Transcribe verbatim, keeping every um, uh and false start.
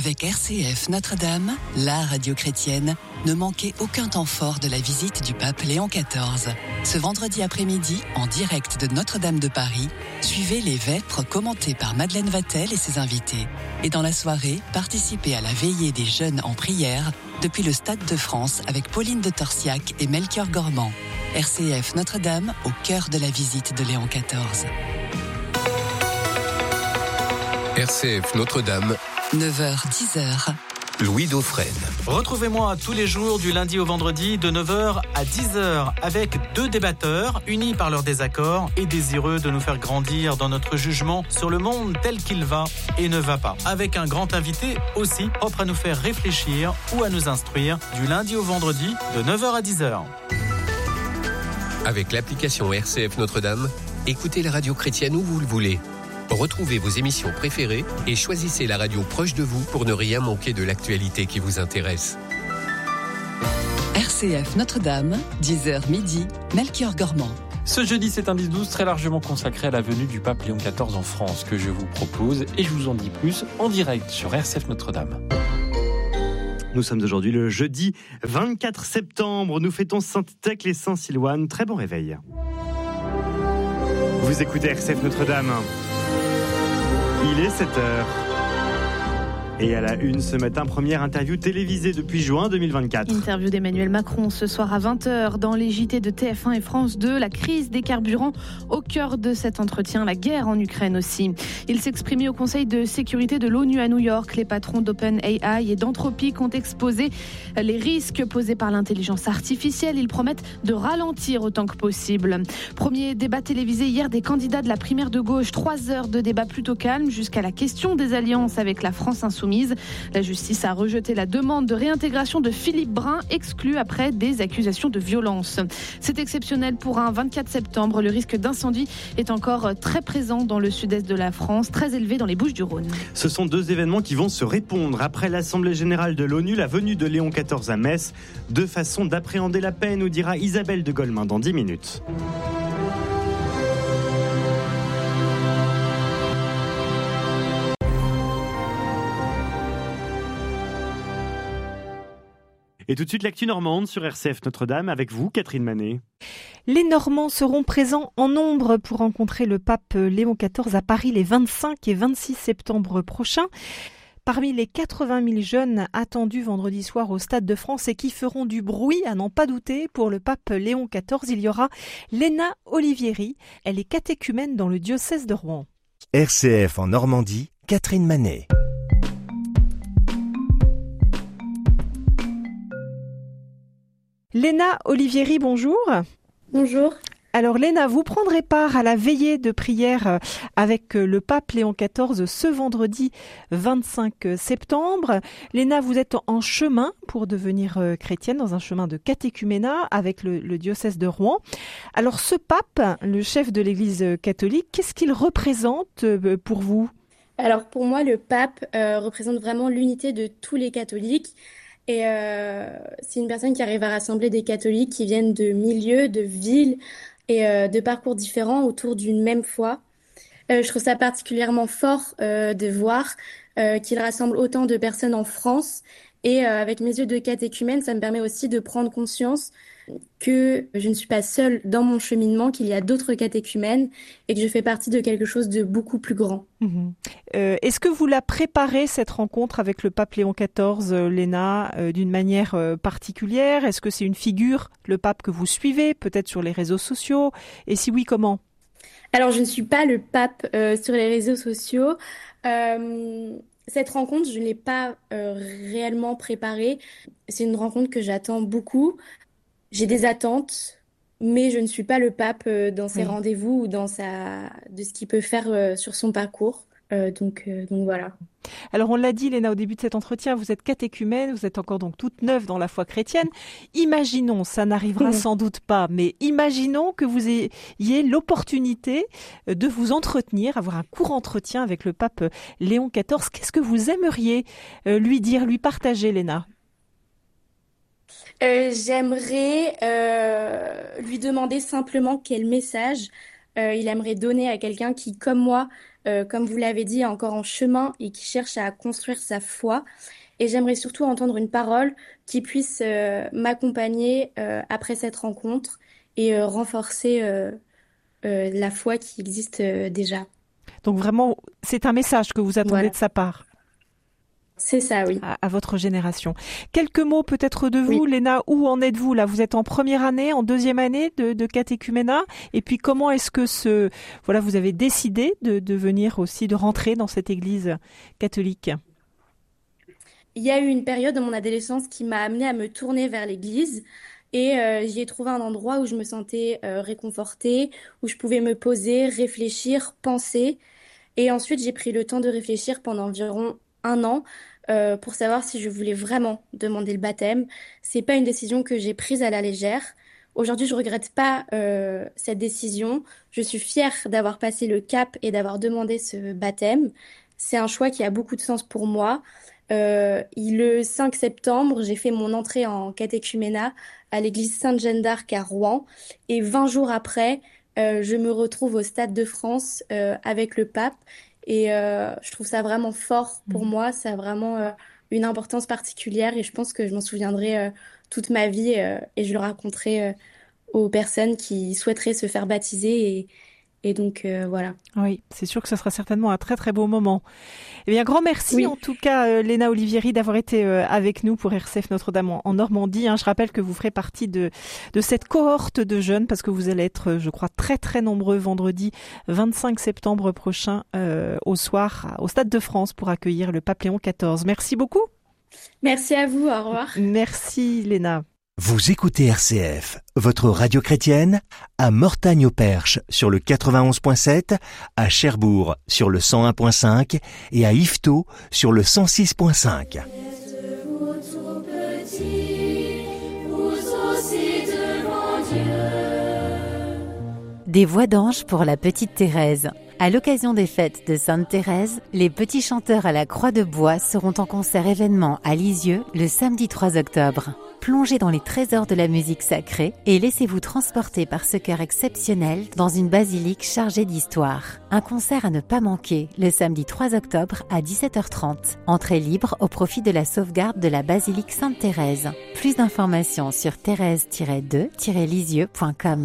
Avec R C F Notre-Dame, la radio chrétienne, ne manquez aucun temps fort de la visite du pape Léon quatorze. Ce vendredi après-midi, en direct de Notre-Dame de Paris, suivez les vêpres commentées par Madeleine Vatel et ses invités. Et dans la soirée, participez à la veillée des jeunes en prière depuis le Stade de France avec Pauline de Torsiac et Melchior Gormand. R C F Notre-Dame, au cœur de la visite de Léon quatorze. R C F Notre-Dame, neuf heures dix heures. Louis Dauphren. Retrouvez-moi tous les jours du lundi au vendredi de neuf heures à dix heures avec deux débatteurs unis par leurs désaccords et désireux de nous faire grandir dans notre jugement sur le monde tel qu'il va et ne va pas. Avec un grand invité aussi propre à nous faire réfléchir ou à nous instruire du lundi au vendredi de neuf heures à dix heures. Avec l'application R C F Notre-Dame, écoutez la radio chrétienne où vous le voulez. Retrouvez vos émissions préférées et choisissez la radio proche de vous pour ne rien manquer de l'actualité qui vous intéresse. R C F Notre-Dame, dix heures midi, Melchior Gormand. Ce jeudi, c'est un dix douze très largement consacré à la venue du pape Léon quatorze en France que je vous propose et je vous en dis plus en direct sur R C F Notre-Dame. Nous sommes aujourd'hui le jeudi vingt-quatre septembre. Nous fêtons Sainte-Thècle et Saint-Silouane. Très bon réveil. Vous écoutez R C F Notre-Dame. Il est sept heures. Et à la une ce matin, première interview télévisée depuis juin deux mille vingt-quatre. Interview d'Emmanuel Macron ce soir à vingt heures dans les J T de T F un et France deux. La crise des carburants au cœur de cet entretien, la guerre en Ukraine aussi. Il s'exprimait au Conseil de sécurité de l'ONU à New York. Les patrons d'OpenAI et d'Anthropic ont exposé les risques posés par l'intelligence artificielle. Ils promettent de ralentir autant que possible. Premier débat télévisé hier des candidats de la primaire de gauche. Trois heures de débat plutôt calme jusqu'à la question des alliances avec la France insoumise. La justice a rejeté la demande de réintégration de Philippe Brun, exclu après des accusations de violence. C'est exceptionnel pour un vingt-quatre septembre. Le risque d'incendie est encore très présent dans le sud-est de la France, très élevé dans les Bouches-du-Rhône. Ce sont deux événements qui vont se répondre. Après l'Assemblée générale de l'ONU, la venue de Léon quatorze à Metz. Deux façons d'appréhender la paix, nous dira Isabelle de Golemin dans dix minutes. Et tout de suite, l'actu normande sur R C F Notre-Dame avec vous, Catherine Manet. Les Normands seront présents en nombre pour rencontrer le pape Léon quatorze à Paris les vingt-cinq et vingt-six septembre prochains. Parmi les quatre-vingt mille jeunes attendus vendredi soir au Stade de France et qui feront du bruit, à n'en pas douter, pour le pape Léon quatorze, il y aura Léna Olivieri. Elle est catéchumène dans le diocèse de Rouen. R C F en Normandie, Catherine Manet. Léna Olivieri, bonjour. Bonjour. Alors Léna, vous prendrez part à la veillée de prière avec le pape Léon quatorze ce vendredi vingt-cinq septembre. Léna, vous êtes en chemin pour devenir chrétienne, dans un chemin de catéchuménat avec le, le diocèse de Rouen. Alors ce pape, le chef de l'Église catholique, qu'est-ce qu'il représente pour vous ? Alors pour moi, le pape euh, représente vraiment l'unité de tous les catholiques. Et euh, c'est une personne qui arrive à rassembler des catholiques qui viennent de milieux, de villes et euh, de parcours différents autour d'une même foi. Euh, je trouve ça particulièrement fort euh, de voir euh, qu'il rassemble autant de personnes en France. Et euh, avec mes yeux de catéchumène, ça me permet aussi de prendre conscience que je ne suis pas seule dans mon cheminement, qu'il y a d'autres catéchumènes et que je fais partie de quelque chose de beaucoup plus grand. Mmh. Euh, est-ce que vous la préparez, cette rencontre avec le pape Léon quatorze, euh, Léna, euh, d'une manière euh, particulière ? Est-ce que c'est une figure, le pape, que vous suivez, peut-être sur les réseaux sociaux ? Et si oui, comment ? Alors, je ne suis pas le pape euh, sur les réseaux sociaux. Euh... Cette rencontre, je ne l'ai pas euh, réellement préparée. C'est une rencontre que j'attends beaucoup. J'ai des attentes, mais je ne suis pas le pape euh, dans ses oui. rendez-vous ou dans sa... de ce qu'il peut faire euh, sur son parcours. Euh, donc, euh, donc voilà. Alors on l'a dit, Léna, au début de cet entretien, vous êtes catéchumène, vous êtes encore donc toute neuve dans la foi chrétienne. Imaginons, ça n'arrivera mmh. sans doute pas, mais imaginons que vous ayez l'opportunité de vous entretenir, avoir un court entretien avec le pape Léon quatorze. Qu'est-ce que vous aimeriez lui dire, lui partager, Léna ? euh, J'aimerais euh, lui demander simplement quel message euh, il aimerait donner à quelqu'un qui, comme moi, euh, comme vous l'avez dit, encore en chemin et qui cherche à construire sa foi. Et j'aimerais surtout entendre une parole qui puisse euh, m'accompagner euh, après cette rencontre et euh, renforcer euh, euh, la foi qui existe euh, déjà. Donc vraiment, c'est un message que vous attendez Voilà. de sa part. C'est ça, oui. À, à votre génération. Quelques mots peut-être de vous, Oui. Léna. Où en êtes-vous là? Vous êtes en première année, en deuxième année de, de catéchuménat. Et puis comment est-ce que ce, voilà, vous avez décidé de, de venir aussi, de rentrer dans cette église catholique? Il y a eu une période dans mon adolescence qui m'a amenée à me tourner vers l'église et euh, j'y ai trouvé un endroit où je me sentais euh, réconfortée, où je pouvais me poser, réfléchir, penser. Et ensuite, j'ai pris le temps de réfléchir pendant environ un an euh, pour savoir si je voulais vraiment demander le baptême. C'est pas une décision que j'ai prise à la légère. Aujourd'hui, je regrette pas euh, cette décision. Je suis fière d'avoir passé le cap et d'avoir demandé ce baptême. C'est un choix qui a beaucoup de sens pour moi. Euh, le cinq septembre, j'ai fait mon entrée en catéchuménat à l'église Sainte-Jeanne d'Arc à Rouen. Et vingt jours après, euh, je me retrouve au Stade de France euh, avec le pape. Et euh, je trouve ça vraiment fort pour moi. Ça a vraiment euh, une importance particulière. Et je pense que je m'en souviendrai euh, toute ma vie. Euh, et je le raconterai euh, aux personnes qui souhaiteraient se faire baptiser. Et, et donc, euh, voilà. Oui, c'est sûr que ce sera certainement un très très beau moment. Eh bien, grand merci Oui. en tout cas, euh, Léna Olivieri, d'avoir été euh, avec nous pour R C F Notre-Dame en, en Normandie. Hein. Je rappelle que vous ferez partie de, de cette cohorte de jeunes parce que vous allez être, je crois, très très nombreux vendredi vingt-cinq septembre prochain euh, au soir au Stade de France pour accueillir le pape Léon quatorze. Merci beaucoup. Merci à vous. Au revoir. Merci, Léna. Vous écoutez R C F, votre radio chrétienne, à Mortagne-au-Perche sur le quatre-vingt-onze virgule sept, à Cherbourg sur le cent un virgule cinq et à Yvetot sur le cent six virgule cinq. Des voix d'ange pour la petite Thérèse. À l'occasion des fêtes de Sainte Thérèse, les petits chanteurs à la Croix de Bois seront en concert événement à Lisieux le samedi trois octobre. Plongez dans les trésors de la musique sacrée et laissez-vous transporter par ce chœur exceptionnel dans une basilique chargée d'histoire. Un concert à ne pas manquer le samedi trois octobre à dix-sept heures trente. Entrée libre au profit de la sauvegarde de la basilique Sainte Thérèse. Plus d'informations sur thérèse tiret deux tiret lisieux point com.